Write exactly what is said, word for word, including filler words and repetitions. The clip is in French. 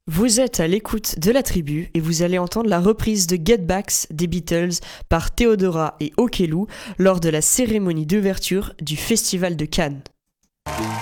Vous êtes à l'écoute de la tribu et vous allez entendre la reprise de Get Backs des Beatles par Theodora et Okello lors de la cérémonie d'ouverture du Festival de Cannes.